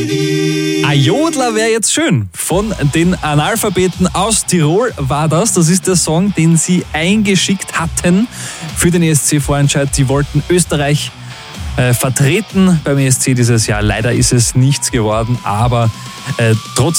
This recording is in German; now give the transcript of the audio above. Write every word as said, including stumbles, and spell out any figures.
Ein Jodler wäre jetzt schön. Von den Analphabeten aus Tirol war das. Das ist der Song, den sie eingeschickt hatten für den E S C-Vorentscheid. Sie wollten Österreich äh, vertreten beim E S C dieses Jahr. Leider ist es nichts geworden, aber äh, trotzdem